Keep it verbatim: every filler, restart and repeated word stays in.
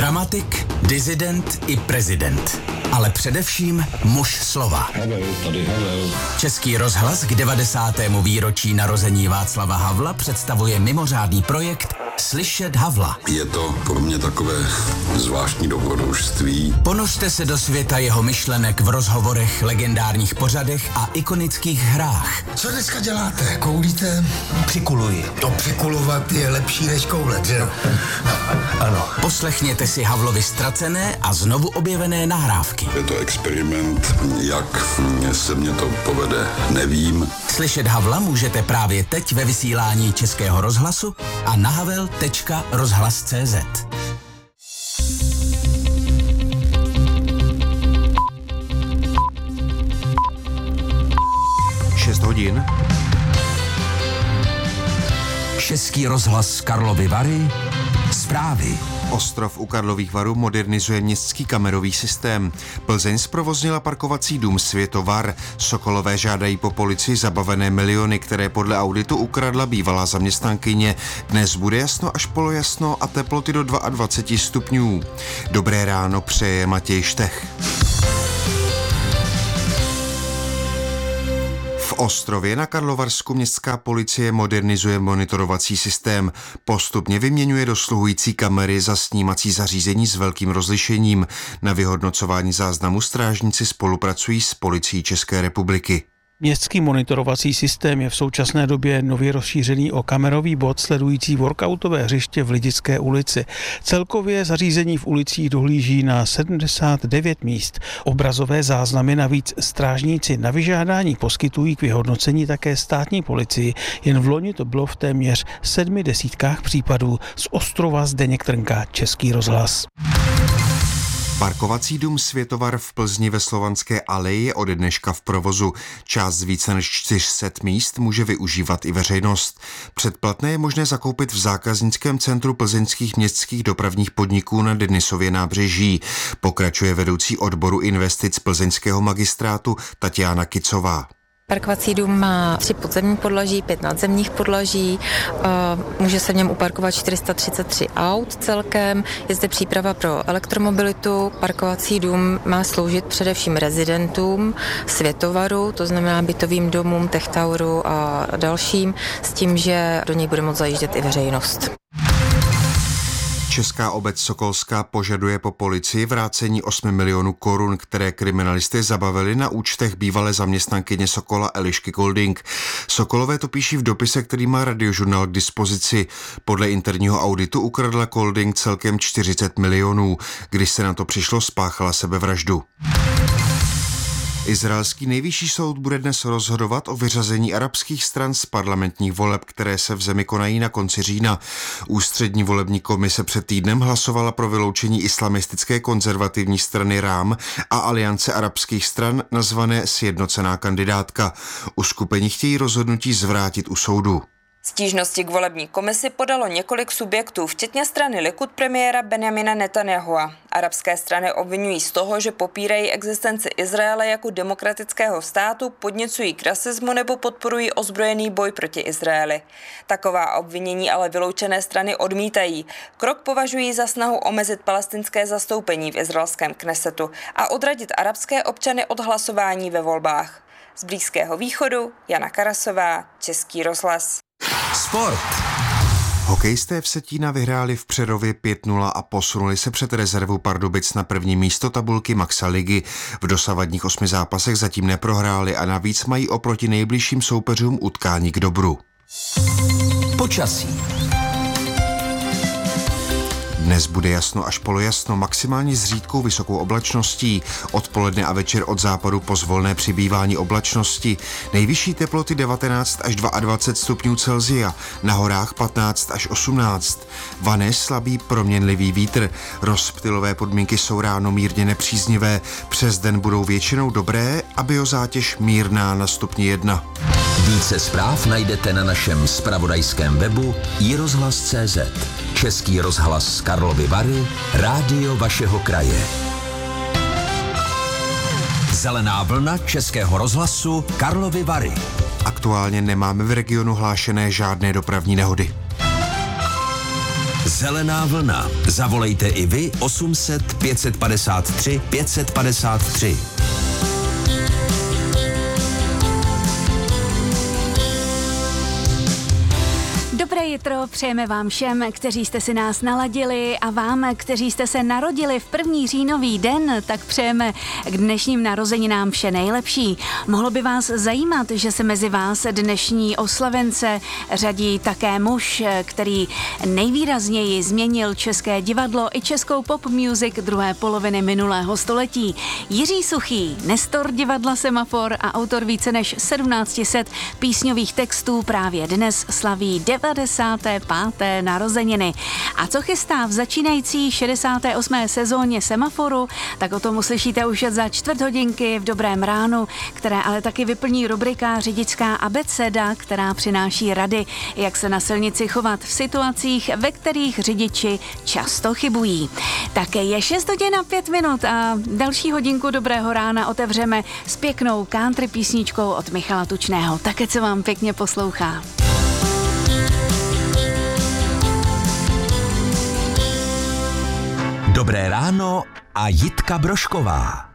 Dramatik, disident i prezident. Ale především muž slova. Havel, tady Havel. Český rozhlas k devadesátému výročí narození Václava Havla představuje mimořádný projekt Slyšet Havla. Je to pro mě takové zvláštní dobrodružství. Ponořte se do světa jeho myšlenek v rozhovorech, legendárních pořadech a ikonických hrách. Co dneska děláte? Koulíte? Přikuluji. To přikulovat je lepší než koulet, že jo? Ano. Poslechněte si Havlovi ztracené a znovu objevené nahrávky. Je to experiment, jak se mě to povede, nevím. Slyšet Havla můžete právě teď ve vysílání Českého rozhlasu a na havel tečka rozhlas tečka cé zet. šest hodin. Český rozhlas Karlovy Vary. Zprávy. Ostrov u Karlových Varů modernizuje městský kamerový systém. Plzeň zprovoznila parkovací dům Světovar. Sokolové žádají po policii zabavené miliony, které podle auditu ukradla bývalá zaměstnankyně. Dnes bude jasno až polojasno a teploty do dvacet dva stupňů. Dobré ráno přeje Matěj Štech. V Ostrově na Karlovarsku městská policie modernizuje monitorovací systém. Postupně vyměňuje dosluhující kamery za snímací zařízení s velkým rozlišením. Na vyhodnocování záznamu strážníci spolupracují s policií České republiky. Městský monitorovací systém je v současné době nově rozšířený o kamerový bod sledující workoutové hřiště v Lidické ulici. Celkově zařízení v ulicích dohlíží na sedmdesát devět míst. Obrazové záznamy navíc strážníci na vyžádání poskytují k vyhodnocení také státní policii. Jen v loni to bylo v téměř sedmi desítkách případů. Z Ostrova Zdeněk Trnka, Český rozhlas. Parkovací dům Světovar v Plzni ve Slovanské aleji je ode dneška v provozu. Část z více než čtyři sta míst může využívat i veřejnost. Předplatné je možné zakoupit v zákaznickém centru plzeňských městských dopravních podniků na Denisově nábřeží. Pokračuje vedoucí odboru investic plzeňského magistrátu Tatiana Kicová. Parkovací dům má tři podzemní podlaží, pět nadzemních podlaží, může se v něm uparkovat čtyři sta třicet tři aut celkem, je zde příprava pro elektromobilitu. Parkovací dům má sloužit především rezidentům Světovaru, to znamená bytovým domům, Techtauru a dalším, s tím, že do něj bude moct zajíždět i veřejnost. Česká obec Sokolská požaduje po policii vrácení osmi milionů korun, které kriminalisté zabavili na účtech bývalé zaměstnankyně Sokola Elišky Golding. Sokolové to píší v dopise, který má Radiožurnál k dispozici. Podle interního auditu ukradla Golding celkem čtyřicet milionů. Když se na to přišlo, spáchala sebevraždu. Izraelský nejvyšší soud bude dnes rozhodovat o vyřazení arabských stran z parlamentních voleb, které se v zemi konají na konci října. Ústřední volební komise před týdnem hlasovala pro vyloučení islamistické konzervativní strany Rám a aliance arabských stran nazvané Sjednocená kandidátka. Uskupení chtějí rozhodnutí zvrátit u soudu. Stížnosti k volební komisi podalo několik subjektů, včetně strany Likud premiéra Benjamina Netanyahua. Arabské strany obvinují z toho, že popírají existenci Izraele jako demokratického státu, podněcují k rasismu nebo podporují ozbrojený boj proti Izraeli. Taková obvinění ale vyloučené strany odmítají. Krok považují za snahu omezit palestinské zastoupení v izraelském Knesetu a odradit arabské občany od hlasování ve volbách. Z Blízkého východu Jana Karasová, Český rozhlas. Sport. Hokejisté v Vsetína vyhráli v Přerově pět nula a posunuli se před rezervu Pardubic na první místo tabulky Maxa ligy. V dosavadních osmi zápasech zatím neprohráli a navíc mají oproti nejbližším soupeřům utkání k dobru. Počasí. Dnes bude jasno až polojasno, maximálně s řídkou vysokou oblačností. Odpoledne a večer od západu pozvolné přibývání oblačnosti. Nejvyšší teploty devatenáct až dvacet dva stupňů Celsia, na horách patnáct až osmnáct. Vané slabý proměnlivý vítr. Rozptylové podmínky jsou ráno mírně nepříznivé. Přes den budou většinou dobré a biozátěž mírná na stupni jedna. Více zpráv najdete na našem zpravodajském webu i rozhlas tečka cé zet. Český rozhlas Karlovy Vary, rádio vašeho kraje. Zelená vlna Českého rozhlasu Karlovy Vary. Aktuálně nemáme v regionu hlášené žádné dopravní nehody. Zelená vlna. Zavolejte i vy osm set pět padesát tři pět padesát tři. Dobré jitro přejeme vám všem, kteří jste si nás naladili, a vám, kteří jste se narodili v první říjnový den, tak přejeme k dnešním narozeninám vše nejlepší. Mohlo by vás zajímat, že se mezi vás dnešní oslavence řadí také muž, který nejvýrazněji změnil české divadlo i českou pop music druhé poloviny minulého století. Jiří Suchý, nestor divadla Semafor a autor více než sedmnáct set písňových textů, právě dnes slaví devadesáté páté narozeniny. A co chystá v začínající šedesáté osmé sezóně Semaforu, tak o tom uslyšíte už za čtvrt hodinky v Dobrém ránu, které ale taky vyplní rubrika Řidičská abeceda, která přináší rady, jak se na silnici chovat v situacích, ve kterých řidiči často chybují. Také je šest hodin a pět minut a další hodinku Dobrého rána otevřeme s pěknou country písničkou od Michala Tučného. Také se vám pěkně poslouchá. Dobré ráno a Jitka Brošková.